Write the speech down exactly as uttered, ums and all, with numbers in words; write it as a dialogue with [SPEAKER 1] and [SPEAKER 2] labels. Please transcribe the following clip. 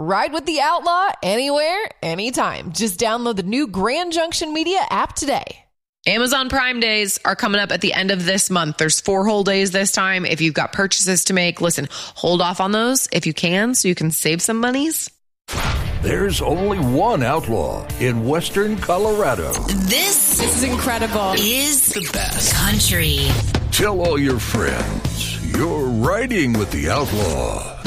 [SPEAKER 1] Ride with the Outlaw anywhere, anytime. Just download the new Grand Junction Media app today.
[SPEAKER 2] Amazon Prime Days are coming up at the end of this month. There's four whole days this time. If you've got purchases to make, listen, hold off on those if you can so you can save some monies.
[SPEAKER 3] There's only one outlaw in Western Colorado.
[SPEAKER 4] This,
[SPEAKER 5] this is incredible.
[SPEAKER 4] Is the best country.
[SPEAKER 3] Tell all your friends you're riding with the outlaw.